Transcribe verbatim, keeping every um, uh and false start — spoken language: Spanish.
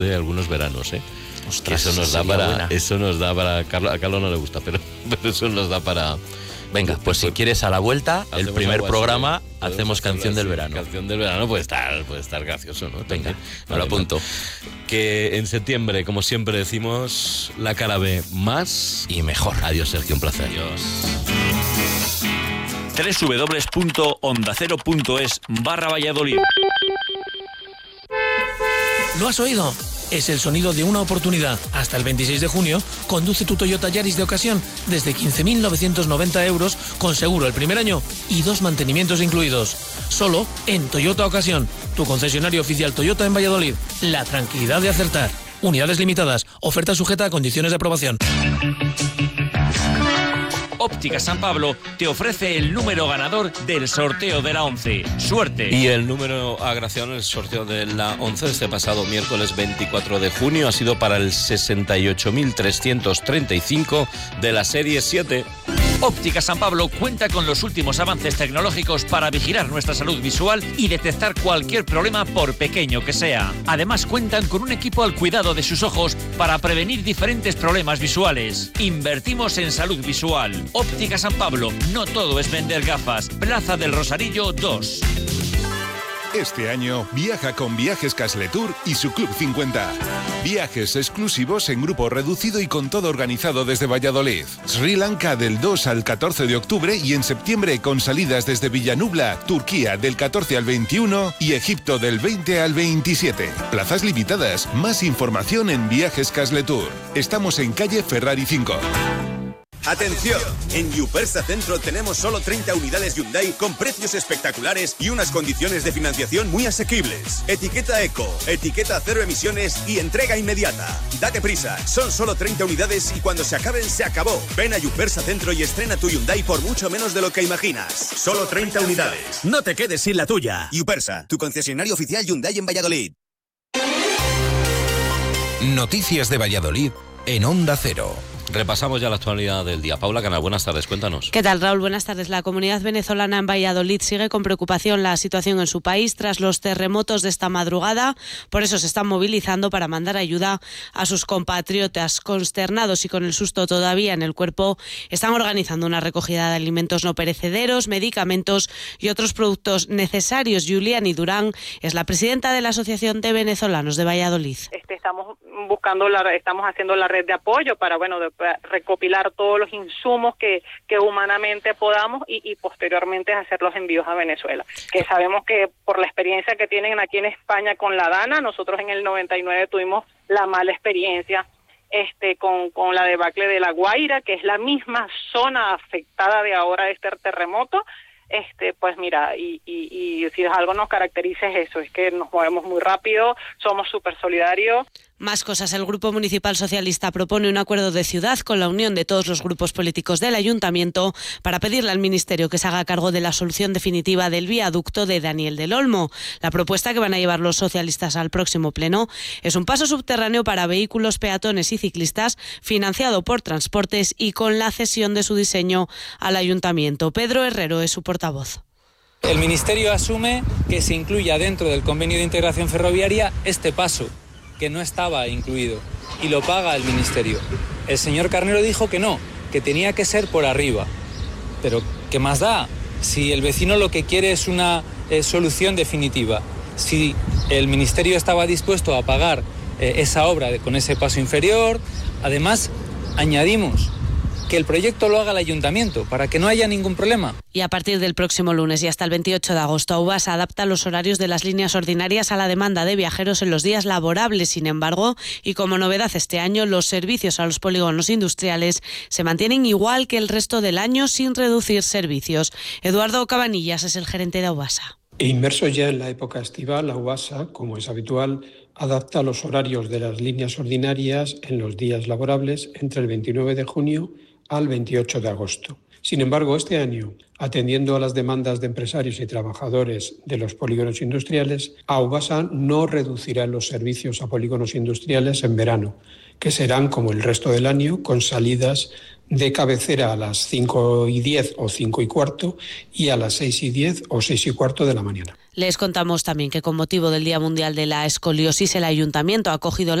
de algunos veranos, ¿eh? Ostras, eso nos da para buena. Eso nos da para Carlos, a Carlos no le gusta, pero, pero eso nos da para. Venga, pues si quieres a la vuelta, el primer programa así, hacemos canción del verano. Canción del verano puede estar, puede estar gracioso, ¿no? Venga, me lo apunto. Que en septiembre, como siempre decimos, la cara B más y mejor. Adiós, Sergio, un placer. Adiós. doble u doble u doble u punto onda cero punto es barra Valladolid. ¿Lo has oído? Es el sonido de una oportunidad. Hasta el veintiséis de junio, conduce tu Toyota Yaris de ocasión desde quince mil novecientos noventa euros con seguro el primer año y dos mantenimientos incluidos. Solo en Toyota Ocasión, tu concesionario oficial Toyota en Valladolid. La tranquilidad de acertar. Unidades limitadas. Oferta sujeta a condiciones de aprobación. Óptica San Pablo te ofrece el número ganador del sorteo de la once. ¡Suerte! Y el número agraciado en el sorteo de la once de este pasado miércoles veinticuatro de junio ha sido para el sesenta y ocho mil trescientos treinta y cinco de la serie siete. Óptica San Pablo cuenta con los últimos avances tecnológicos para vigilar nuestra salud visual y detectar cualquier problema por pequeño que sea. Además cuentan con un equipo al cuidado de sus ojos para prevenir diferentes problemas visuales. Invertimos en salud visual. Óptica San Pablo, no todo es vender gafas. Plaza del Rosarillo dos. Este año viaja con Viajes Castletour y su Club cincuenta. Viajes exclusivos en grupo reducido y con todo organizado desde Valladolid. Sri Lanka del dos al catorce de octubre y en septiembre con salidas desde Villanubla, Turquía del catorce al veintiuno y Egipto del veinte al veintisiete. Plazas limitadas. Más información en Viajes Castletour. Estamos en calle Ferrari cinco. ¡Atención! En Yupersa Centro tenemos solo treinta unidades Hyundai con precios espectaculares y unas condiciones de financiación muy asequibles. Etiqueta Eco, etiqueta cero emisiones y entrega inmediata. Date prisa, son solo treinta unidades y cuando se acaben, se acabó. Ven a Yupersa Centro y estrena tu Hyundai por mucho menos de lo que imaginas. Solo treinta unidades. No te quedes sin la tuya. Yupersa, tu concesionario oficial Hyundai en Valladolid. Noticias de Valladolid en Onda Cero. Repasamos ya la actualidad del día. Paula Canal, buenas tardes, cuéntanos. ¿Qué tal, Raúl? Buenas tardes. La comunidad venezolana en Valladolid sigue con preocupación la situación en su país tras los terremotos de esta madrugada. Por eso se están movilizando para mandar ayuda a sus compatriotas. Consternados y con el susto todavía en el cuerpo, están organizando una recogida de alimentos no perecederos, medicamentos y otros productos necesarios. Juliani Durán es la presidenta de la Asociación de Venezolanos de Valladolid. Este, estamos buscando, la, estamos haciendo la red de apoyo para, bueno, de, recopilar todos los insumos que, que humanamente podamos y, y posteriormente hacer los envíos a Venezuela. Que sabemos que por la experiencia que tienen aquí en España con la Dana, nosotros en el noventa y nueve tuvimos la mala experiencia este con, con la debacle de La Guaira, que es la misma zona afectada de ahora de este terremoto. Este, pues mira, y, y, y si algo nos caracteriza es eso, es que nos movemos muy rápido, somos súper solidarios. Más cosas. El Grupo Municipal Socialista propone un acuerdo de ciudad con la unión de todos los grupos políticos del Ayuntamiento para pedirle al Ministerio que se haga cargo de la solución definitiva del viaducto de Daniel del Olmo. La propuesta que van a llevar los socialistas al próximo pleno es un paso subterráneo para vehículos, peatones y ciclistas, financiado por Transportes y con la cesión de su diseño al Ayuntamiento. Pedro Herrero es su portavoz. El Ministerio asume que se incluya dentro del convenio de integración ferroviaria este paso, que no estaba incluido, y lo paga el Ministerio. El señor Carnero dijo que no, que tenía que ser por arriba. Pero, ¿qué más da? Si el vecino lo que quiere es una eh, solución definitiva, si el Ministerio estaba dispuesto a pagar eh, esa obra de, con ese paso inferior, además, añadimos que el proyecto lo haga el Ayuntamiento, para que no haya ningún problema. Y a partir del próximo lunes y hasta el veintiocho de agosto, Aubasa adapta los horarios de las líneas ordinarias a la demanda de viajeros en los días laborables. Sin embargo, y como novedad este año, los servicios a los polígonos industriales se mantienen igual que el resto del año sin reducir servicios. Eduardo Cabanillas es el gerente de Aubasa. Inmersos ya en la época estival, Aubasa, como es habitual, adapta los horarios de las líneas ordinarias en los días laborables entre el veintinueve de junio al veintiocho de agosto. Sin embargo, este año, atendiendo a las demandas de empresarios y trabajadores de los polígonos industriales, Aubasa no reducirá los servicios a polígonos industriales en verano, que serán como el resto del año, con salidas de cabecera a las cinco y diez o cinco y cuarto y a las seis y diez o seis y cuarto de la mañana. Les contamos también que con motivo del Día Mundial de la Escoliosis, el Ayuntamiento ha acogido